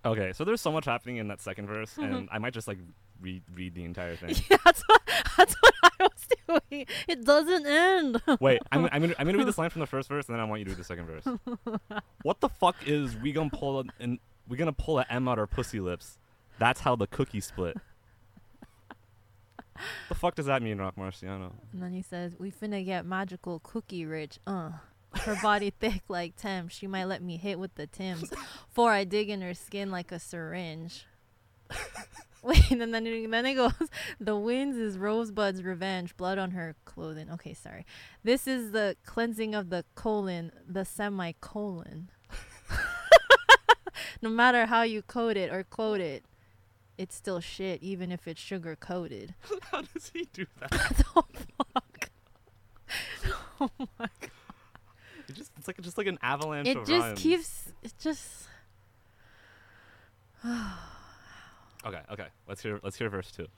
Okay, so there's so much happening in that second verse, and I might just like read the entire thing. Yeah, that's what I was doing. It doesn't end. Wait, I'm gonna read this line from the first verse, and then I want you to read the second verse. What the fuck is we gonna pull a M out our pussy lips? That's how the cookie split. The fuck does that mean, Rock Marciano? And then he says, "We finna get magical cookie rich. Her body thick like Tim. She might let me hit with the Tims. For I dig in her skin like a syringe." Wait, and then it goes, "The winds is Rosebud's revenge, blood on her clothing." Okay, sorry. "This is the cleansing of the colon, the semicolon." No matter how you code it or quote it, it's still shit, even if it's sugar coated. How does he do that? Oh fuck! Oh my god! It's just like an avalanche It of just rhymes. keeps. It just. Okay. Let's hear verse 2.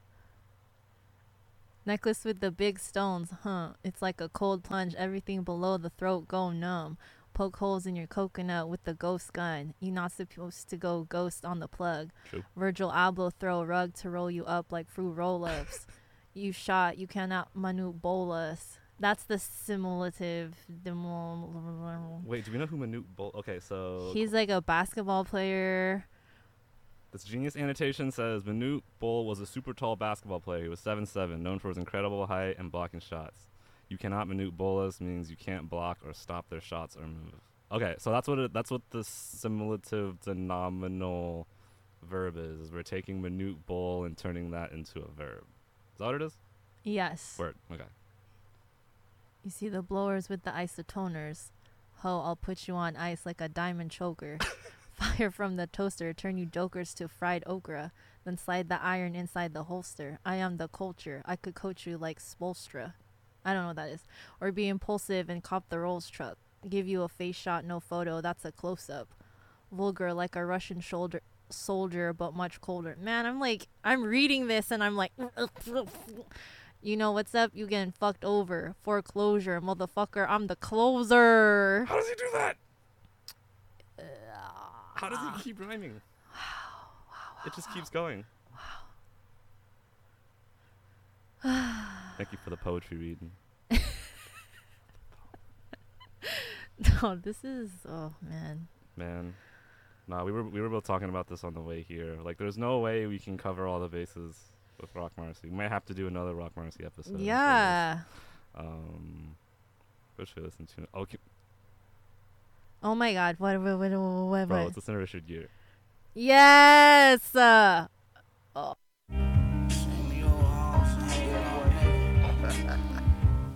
Necklace with the big stones, huh? It's like a cold plunge. Everything below the throat go numb. Poke holes in your coconut with the ghost gun. You're not supposed to go ghost on the plug. True. Virgil Abloh throw a rug to roll you up like fruit roll-ups. You shot, you cannot Manute bolus. That's the simulative. Wait, do we know who Manute Bol? Okay, so He's like a basketball player. this genius annotation says Manute Bol was a super tall basketball player. He was 7'7", known for his incredible height and blocking shots. You cannot Manute bolus means you can't block or stop their shots or move. Okay, so that's what the simulative denominal verb is. We're taking Manute Bol and turning that into a verb. Is that what it is? Yes. Word. Okay. You see the blowers with the isotoners. Ho, I'll put you on ice like a diamond choker. Fire from the toaster, turn you jokers to fried okra. Then slide the iron inside the holster. I am the culture. I could coach you like Spolstra. I don't know what that is. Or be impulsive and cop the Rolls truck. Give you a face shot, no photo. That's a close-up. Vulgar like a Russian soldier, but much colder. Man, I'm reading this and I'm like... You know what's up? You getting fucked over. Foreclosure, motherfucker. I'm the closer. How does he do that? How does he keep rhyming? It just keeps going. Thank you for the poetry reading. No, this is... Oh, man. Man. Nah, we were both talking about this on the way here. Like, there's no way we can cover all the bases with Rock Marcy. We might have to do another Rock Marcy episode. Yeah. What should we listen to? Okay. Oh, my God. What? Bro, let's listen to Richard Gere. Yes!